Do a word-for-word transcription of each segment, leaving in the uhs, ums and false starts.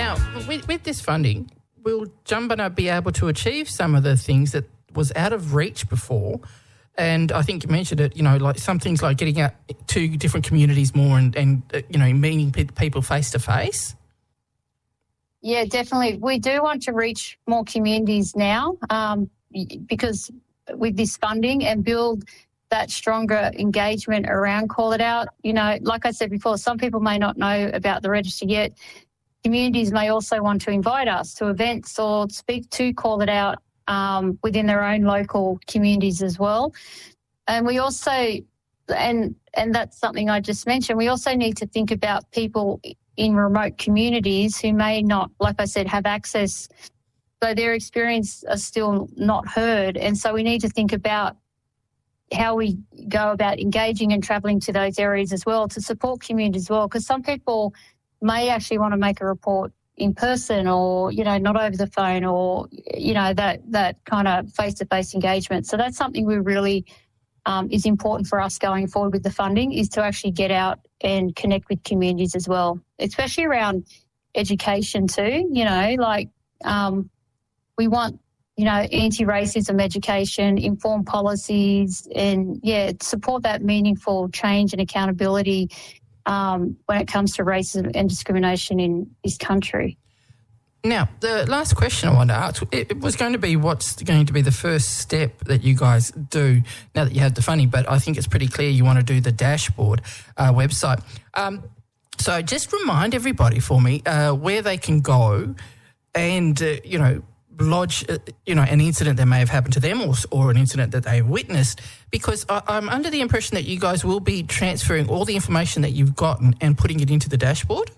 Now, with, with this funding, will Jumbunna be able to achieve some of the things that was out of reach before? And I think you mentioned it, you know, like some things like getting out to different communities more and, and uh, you know, meeting pe- people face to face? Yeah, definitely. We do want to reach more communities now um, because with this funding and build that stronger engagement around Call It Out. You know, like I said before, some people may not know about the register yet. Communities may also want to invite us to events or speak to Call It Out um, within their own local communities as well. And we also, and and that's something I just mentioned, we also need to think about people in remote communities who may not, like I said, have access, so their experience are still not heard. And so we need to think about how we go about engaging and travelling to those areas as well to support communities as well, because some people may actually want to make a report in person or, you know, not over the phone or, you know, that, that kind of face-to-face engagement. So that's something we really um, is important for us going forward with the funding, is to actually get out and connect with communities as well, especially around education too. You know, like um, we want, you know, anti-racism education, informed policies, and, yeah, support that meaningful change and accountability um, when it comes to racism and discrimination in this country. Now, the last question I wanted to ask, it was going to be what's going to be the first step that you guys do now that you have the funding, but I think it's pretty clear you want to do the dashboard uh, website. Um, so just remind everybody for me uh, where they can go and, uh, you know, lodge, uh, you know, an incident that may have happened to them or, or an incident that they've witnessed, because I, I'm under the impression that you guys will be transferring all the information that you've gotten and putting it into the dashboard.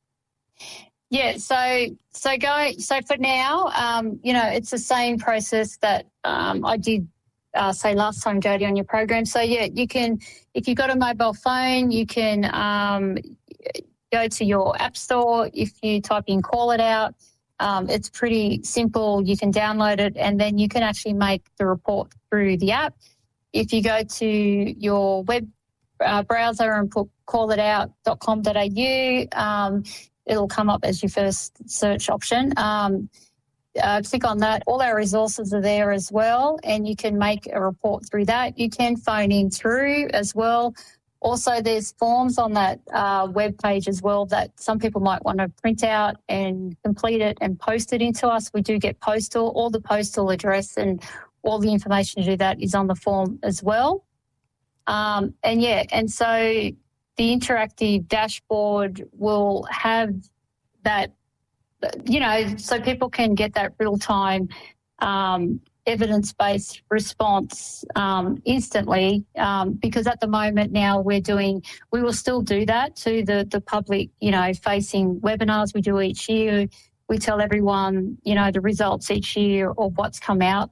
Yeah, so so go so for now, um, you know, it's the same process that um, I did uh, say last time, Jody, on your program. So yeah, you can, if you've got a mobile phone, you can um, go to your app store. If you type in Call It Out, um, it's pretty simple. You can download it and then you can actually make the report through the app. If you go to your web uh, browser and put call it out dot com dot a u, um, it'll come up as your first search option. Um, uh, click on that. All our resources are there as well, and you can make a report through that. You can phone in through as well. Also, there's forms on that uh, web page as well that some people might want to print out and complete it and post it into us. We do get postal. All the postal address and all the information to do that is on the form as well. Um, and, yeah, and so the interactive dashboard will have that, you know, so people can get that real-time um, evidence-based response um, instantly um, because at the moment now we're doing, we will still do that to the, the public, you know, facing webinars we do each year. We tell everyone, you know, the results each year of what's come out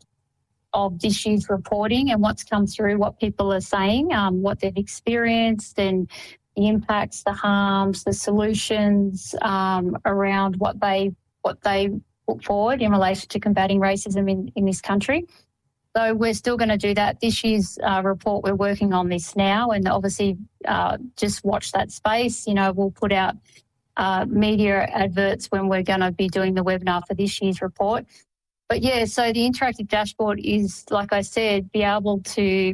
of this year's reporting and what's come through, what people are saying, um, what they've experienced and the impacts, the harms, the solutions um, around what they what they put forward in relation to combating racism in, in this country. So we're still going to do that. This year's uh, report, we're working on this now, and obviously uh, just watch that space. You know, we'll put out uh, media adverts when we're going to be doing the webinar for this year's report. But, yeah, so the interactive dashboard is, like I said, be able to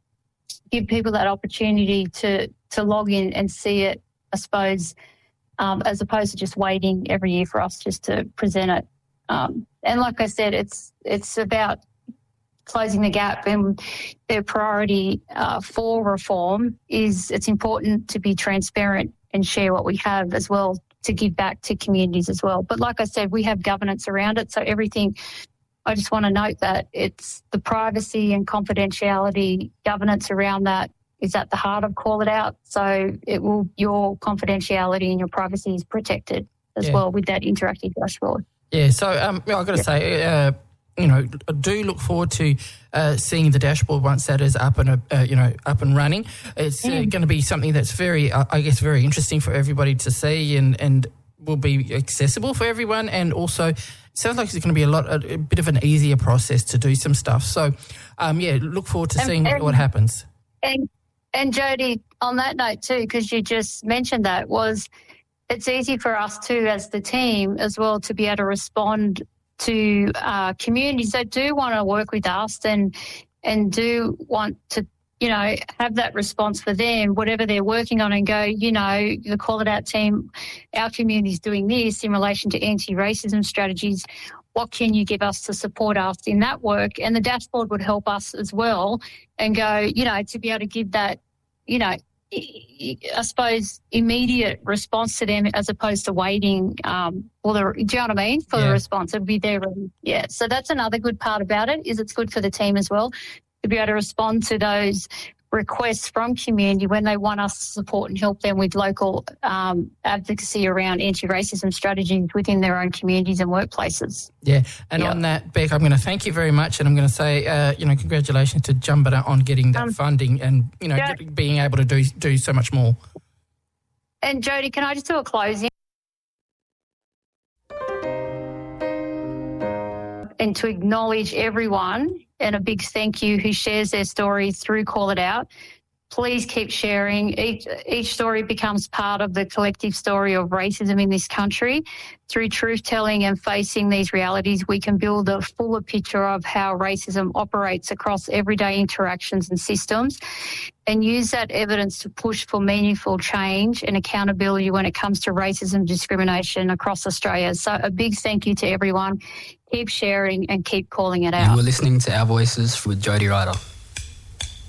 give people that opportunity to, to log in and see it, I suppose, um, as opposed to just waiting every year for us just to present it. Um, and like I said, it's it's about closing the gap, and their priority uh, for reform is it's important to be transparent and share what we have as well, to give back to communities as well. But like I said, we have governance around it. So everything, I just want to note that it's the privacy and confidentiality governance around that is at the heart of Call It Out. So it will, your confidentiality and your privacy is protected as yeah. well with that interactive dashboard. Yeah, so um, I've got to yeah. say, uh, you know, do look forward to uh, seeing the dashboard once that is up and uh, you know up and running. It's uh, going to be something that's very, uh, I guess, very interesting for everybody to see, and and will be accessible for everyone. And also, it sounds like it's going to be a lot, a, a bit of an easier process to do some stuff. So, um, yeah, look forward to and, seeing and, what happens. And and Jody, on that note too, because you just mentioned that, was it's easy for us too, as the team as well, to be able to respond to uh, communities that do want to work with us and and do want to, you know, have that response for them, whatever they're working on, and go, you know, the Call It Out team, our community is doing this in relation to anti-racism strategies. What can you give us to support us in that work? And the dashboard would help us as well, and go, you know, to be able to give that, you know, I suppose, immediate response to them, as opposed to waiting um, for the, do you know what I mean, for yeah. the response. It'd be there. Yeah. So that's another good part about it, is it's good for the team as well to be able to respond to those requests from community when they want us to support and help them with local um, advocacy around anti-racism strategies within their own communities and workplaces. Yeah, and yep. on that, Beck, I'm going to thank you very much, and I'm going to say, uh, you know, congratulations to Jumbunna on getting that um, funding and, you know, yeah. get, being able to do do so much more. And Jody, can I just do a closing? And to acknowledge everyone, and a big thank you, who shares their story through Call It Out. Please keep sharing. Each, each story becomes part of the collective story of racism in this country. Through truth-telling and facing these realities, we can build a fuller picture of how racism operates across everyday interactions and systems, and use that evidence to push for meaningful change and accountability when it comes to racism and discrimination across Australia. So a big thank you to everyone. Keep sharing and keep calling it out. You were listening to Our Voices with Jody Ryder.